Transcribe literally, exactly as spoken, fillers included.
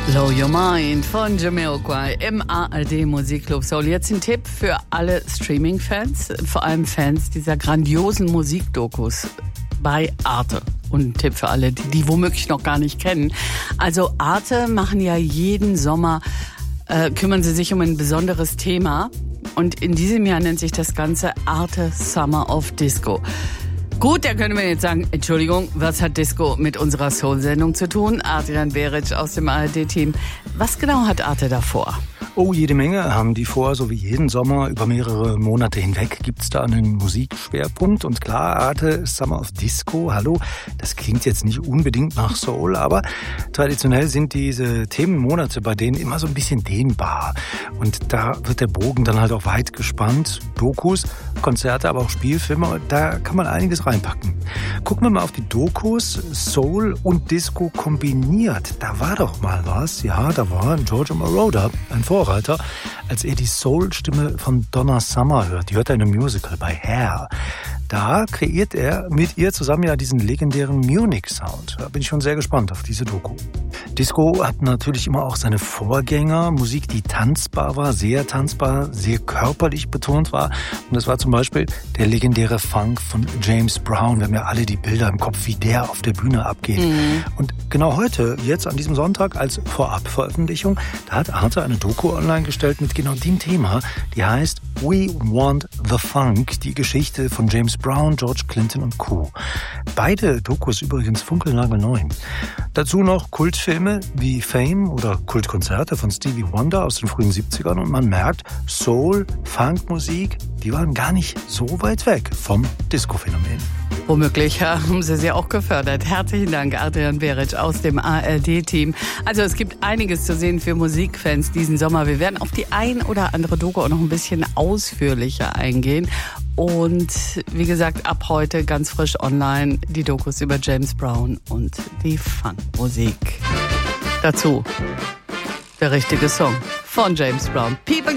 Blow Your Mind von Jamiroquai im A R D Musikclub Soul. Jetzt ein Tipp für alle Streaming-Fans, vor allem Fans dieser grandiosen Musikdokus bei Arte. Und ein Tipp für alle, die die womöglich noch gar nicht kennen. Also Arte machen ja jeden Sommer, äh, kümmern sie sich um ein besonderes Thema. Und in diesem Jahr nennt sich das Ganze Arte Summer of Disco. Gut, da können wir jetzt sagen, Entschuldigung, was hat Disco mit unserer Soul-Sendung zu tun? Adrian Beric aus dem A R D-Team. Was genau hat Arte da vor? Oh, jede Menge haben die vor, so wie jeden Sommer. Über mehrere Monate hinweg gibt's da einen Musikschwerpunkt. Und klar, Arte Summer of Disco, hallo, das klingt jetzt nicht unbedingt nach Soul, aber traditionell sind diese Themenmonate bei denen immer so ein bisschen dehnbar. Und da wird der Bogen dann halt auch weit gespannt. Dokus, Konzerte, aber auch Spielfilme, da kann man einiges reinpacken. Gucken wir mal auf die Dokus, Soul und Disco kombiniert. Da war doch mal was, ja, da war Giorgio Moroder, ein Vorreiter, als er die Soul-Stimme von Donna Summer hört. Die hört er in einem Musical bei Hair. Da kreiert er mit ihr zusammen ja diesen legendären Munich-Sound. Da bin ich schon sehr gespannt auf diese Doku. Disco hat natürlich immer auch seine Vorgänger. Musik, die tanzbar war, sehr tanzbar, sehr körperlich betont war. Und das war zum Beispiel der legendäre Funk von James Brown. Wir haben ja alle die Bilder im Kopf, wie der auf der Bühne abgeht. Mhm. Und genau heute, jetzt an diesem Sonntag als Vorabveröffentlichung, da hat Arte eine Doku online gestellt mit genau dem Thema. Die heißt We Want the Funk, die Geschichte von James Brown, George Clinton und Co. Beide Dokus übrigens funkelnagelneu. Dazu noch Kultfilme wie Fame oder Kultkonzerte von Stevie Wonder aus den frühen siebzigern. Und man merkt, Soul, Funkmusik, die waren gar nicht so weit weg vom Disco-Phänomen. Womöglich haben Sie sie auch gefördert. Herzlichen Dank, Adrian Beric aus dem A R D-Team. Also es gibt einiges zu sehen für Musikfans diesen Sommer. Wir werden auf die ein oder andere Doku auch noch ein bisschen ausführlicher eingehen. Und wie gesagt, ab heute ganz frisch online die Dokus über James Brown und die Funkmusik. Dazu der richtige Song von James Brown. People